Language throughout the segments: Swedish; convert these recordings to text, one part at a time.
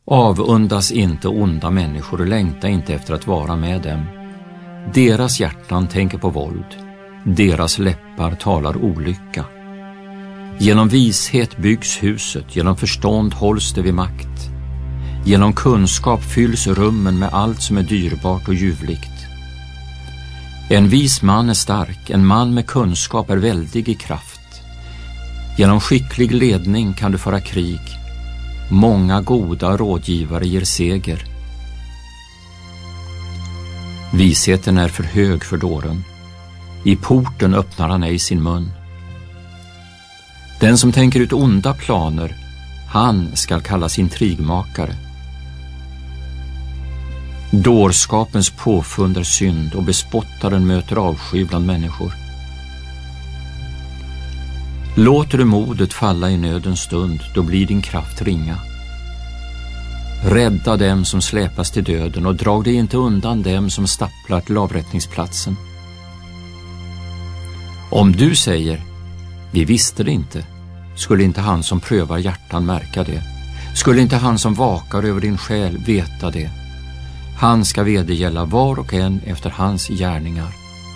Avundas inte onda människor och längta inte efter att vara med dem. Deras hjärtan tänker på våld, deras läppar talar olycka. Genom vishet byggs huset, genom förstånd hålls det vid makt. Genom kunskap fylls rummen med allt som är dyrbart och ljuvligt. En vis man är stark, en man med kunskap är väldig i kraft. Genom skicklig ledning kan du föra krig. Många goda rådgivare ger seger. Visheten är för hög för dåren. I porten öppnar han ej sin mun. Den som tänker ut onda planer, han skall kallas intrigmakare. Dårskapens påfund är synd och bespottaren möter avsky bland människor. Låter du modet falla i nödens stund, då blir din kraft ringa. Rädda dem som släpas till döden och drag dig inte undan dem som stapplar till avrättningsplatsen. Om du säger, vi visste det inte, skulle inte han som prövar hjärtan märka det. Skulle inte han som vakar över din själ veta det. Han ska vedergälla var och en efter hans gärningar.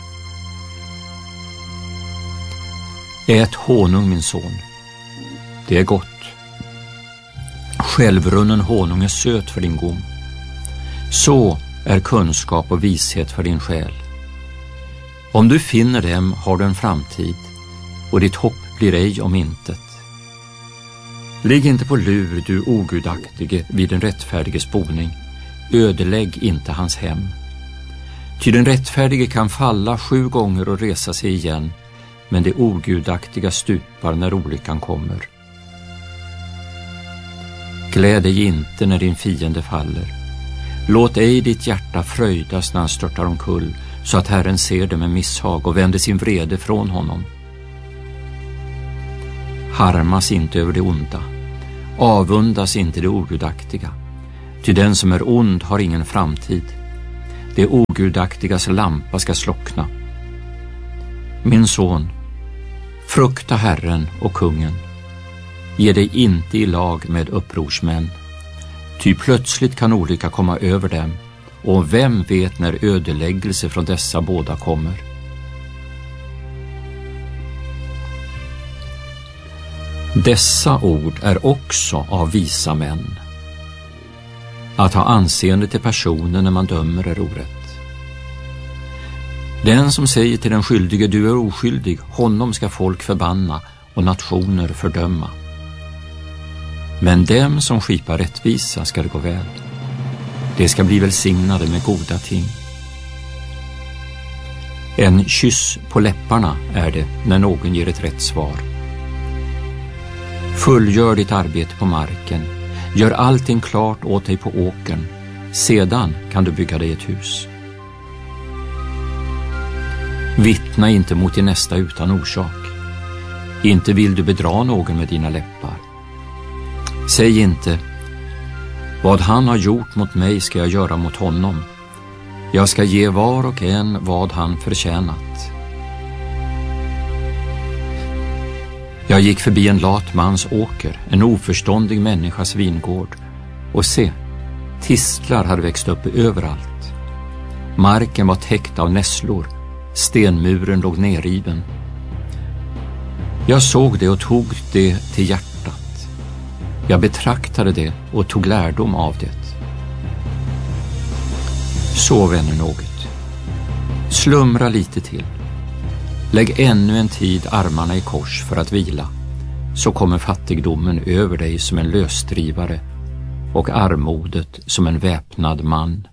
Ät honung, min son. Det är gott. Självrunnen honung är söt för din gom. Så är kunskap och vishet för din själ. Om du finner dem har du en framtid, och ditt hopp blir ej om intet. Ligg inte på lur, du ogudaktige, vid den rättfärdiges boning. Ödelägg inte hans hem. Ty den rättfärdige kan falla 7 gånger och resa sig igen, men det ogudaktiga stupar när olyckan kommer. Gläd dig inte när din fiende faller. Låt ej ditt hjärta fröjdas när han störtar omkull, så att Herren ser det med misshag och vänder sin vrede från honom. Harmas inte över det onda. Avundas inte det ogudaktiga. Ty den som är ond har ingen framtid. Det ogudaktigas lampa ska slockna. Min son, frukta Herren och kungen. Ge dig inte i lag med upprorsmän. Ty plötsligt kan olycka komma över dem, och vem vet när ödeläggelse från dessa båda kommer. Dessa ord är också av visa män. Att ha anseende till personen när man dömer är orätt. Den som säger till den skyldige, du är oskyldig, honom ska folk förbanna och nationer fördöma. Men dem som skipar rättvisa ska det gå väl. Det ska bli välsignade med goda ting. En kyss på läpparna är det när någon ger ett rätt svar. Fullgör ditt arbete på marken. Gör allting klart åt dig på åkern. Sedan kan du bygga dig ett hus. Vittna inte mot din nästa utan orsak. Inte vill du bedra någon med dina läppar. Säg inte, vad han har gjort mot mig ska jag göra mot honom. Jag ska ge var och en vad han förtjänat. Jag gick förbi en lat mans åker, en oförståndig människas vingård, och se, tistlar hade växt upp överallt. Marken var täckt av nässlor, stenmuren låg nerriven. Jag såg det och tog det till hjärtat. Jag betraktade det och tog lärdom av det. Så, vänner, något. Slumra lite till. Lägg ännu en tid armarna i kors för att vila. Så kommer fattigdomen över dig som en lösdrivare och armodet som en väpnad man.